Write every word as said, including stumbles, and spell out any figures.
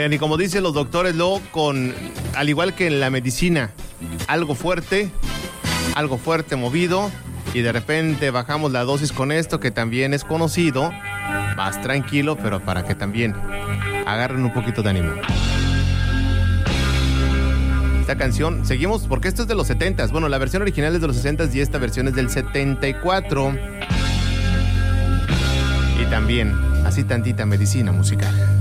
Oigan, y como dicen los doctores, luego con, al igual que en la medicina, algo fuerte, algo fuerte movido, y de repente bajamos la dosis con esto, que también es conocido, más tranquilo, pero para que también agarren un poquito de ánimo. Esta canción, seguimos, porque esto es de los setentas. Bueno, la versión original es de los sesentas y esta versión es del setenta y cuatro. Y también, así tantita medicina musical.